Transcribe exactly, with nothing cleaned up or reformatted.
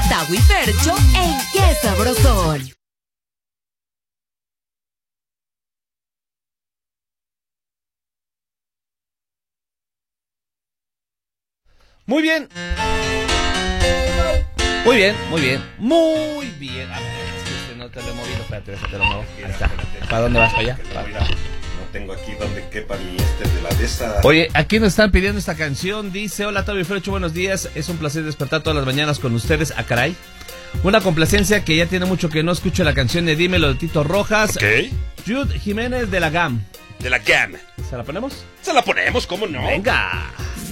Tavo y Fercho en Qué Sabrosón. Muy bien. Muy bien, muy bien. Muy bien. A ver, es que este no te lo he movido. Espérate, déjate lo muevo. Ahí está. ¿Para dónde vas? ¿Para allá? No tengo aquí donde quepa ni este de la de esa. Oye, aquí nos están pidiendo esta canción. Dice: hola, Tavo y Fercho, buenos días. Es un placer despertar todas las mañanas con ustedes. Ah, caray. Una complacencia que ya tiene mucho que no escucho la canción de Dímelo de Tito Rojas. Ok. Jude Jiménez de la G A M. De la G A M. ¿Se la ponemos? Se la ponemos, ¿cómo no? Venga.